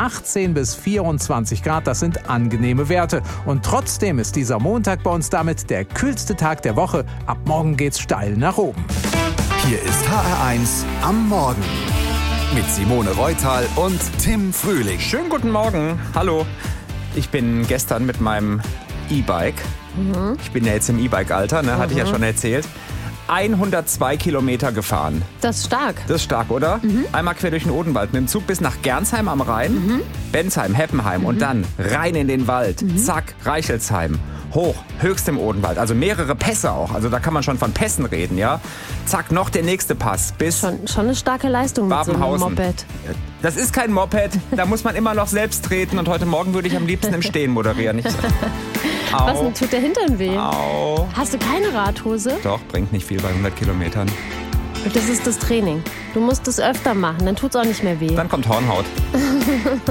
18 bis 24 Grad, das sind angenehme Werte. Und trotzdem ist dieser Montag bei uns damit der kühlste Tag der Woche. Ab morgen geht's steil nach oben. Hier ist HR1 am Morgen mit Simone Reutal und Tim Frühling. Schönen guten Morgen. Hallo. Ich bin gestern mit meinem E-Bike, ich bin ja jetzt im E-Bike-Alter, ne, hatte ich ja schon erzählt, 102 Kilometer gefahren. Das ist stark. Das ist stark, oder? Einmal quer durch den Odenwald mit dem Zug bis nach Gernsheim am Rhein, Bensheim, Heppenheim und dann rein in den Wald. Zack, Reichelsheim. Hoch, höchst im Odenwald, also mehrere Pässe auch. Also da kann man schon von Pässen reden, ja. Zack, noch der nächste Pass bis Schon eine starke Leistung mit so einem Babenhausen. Moped. Das ist kein Moped, da muss man immer noch selbst treten und heute Morgen würde ich am liebsten im Stehen moderieren. Was denn, tut der Hintern weh? Au. Hast du keine Radhose? Doch, bringt nicht viel bei 100 Kilometern. Das ist das Training. Du musst es öfter machen, dann tut's auch nicht mehr weh. Dann kommt Hornhaut.